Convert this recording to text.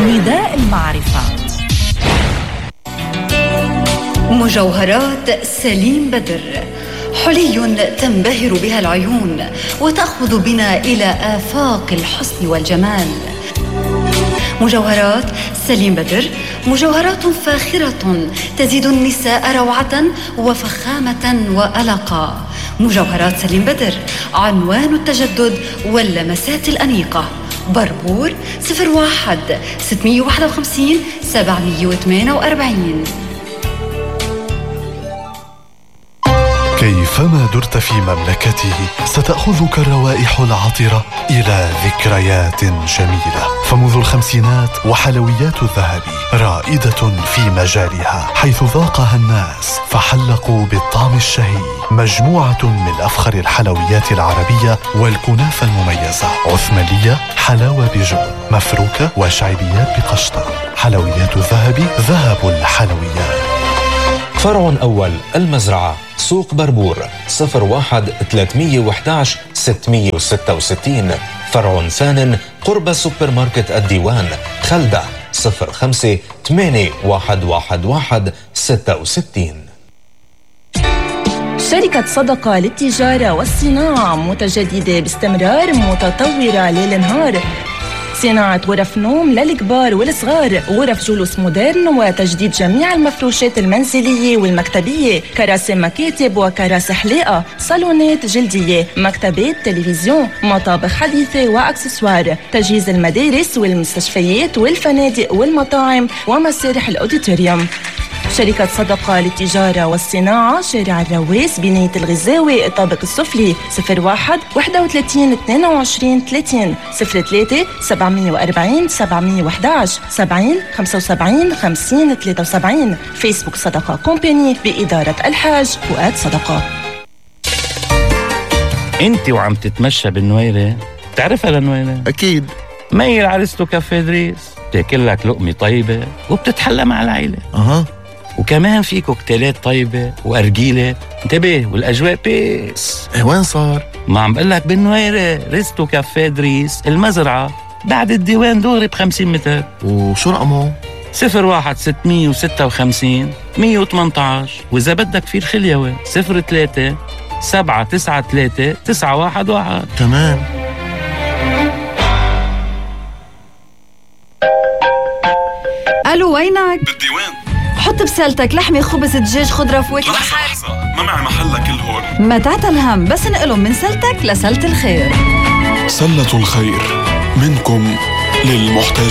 نداء المعرفة. مجوهرات سليم بدر، حلي تنبهر بها العيون وتأخذ بنا إلى آفاق الحسن والجمال. مجوهرات سليم بدر مجوهرات فاخرة تزيد النساء روعة وفخامة وألقا. مجوهرات سليم بدر عنوان التجدد واللمسات الأنيقة. بربور 01 651 748. كيفما درت في مملكته ستأخذك الروائح العطرة إلى ذكريات جميلة. فمنذ الخمسينات وحلويات الذهبي رائدة في مجالها، حيث ذاقها الناس فحلقوا بالطعم الشهي. مجموعة من أفخر الحلويات العربية والكنافة المميزة: عثمانية، حلاوة بجبن، مفروكة، وشعبيات بقشطة. حلويات الذهبي، ذهب الحلويات. فرع أول المزرعة، سوق بربور 01 311 666. فرع ثان قرب سوبر ماركت الديوان خلدة 05 8111 66. شركة صدقة للتجارة والصناعة متجددة باستمرار، متطورة ليل نهار. صناعة غرف نوم للكبار والصغار، غرف جلوس مودرن، وتجديد جميع المفروشات المنزلية والمكتبية، كراسي مكاتب وكراسي حلاقة، صالونات جلدية، مكتبات، تلفزيون، مطابخ حديثة وأكسسوار، تجهيز المدارس والمستشفيات والفنادق والمطاعم ومسارح الأوديتوريوم. شركة صدقة للتجارة والصناعة، شارع الرواس، بناية الغزاوي، الطابق السفلي. 01 31 22 30 03 740 711 70 75 50 73. فيسبوك صدقة كومباني بإدارة الحاج فؤاد صدقة. انت وعم تتمشى بالنويرة، تعرفها للنويرة؟ أكيد. ميل عرستو كافيه دريس، تاكل لك لقمة طيبة وبتتحلى مع العيلة. وكمان في كوكتيلات طيبة وأرجيلة. انتبه، والأجواء بيس. وين صار؟ ما عم بقلك بالنويرة، ريستو كافيه دريس، المزرعة، بعد الديوان دغري ب50 متر. وشو رقمه؟ 01 656 118. وإذا بدك في الخليوي 03 793 911. تمام. ألو، وينك؟ بالديوان. حط بسالتك لحمة، خبز، دجاج، خضرة، فواكه. لحظة، ما معي محلك كل هول. ما تعتلهم، بس نقلهم من سلتك لسلة الخير. سلة الخير، منكم للمحتاجين.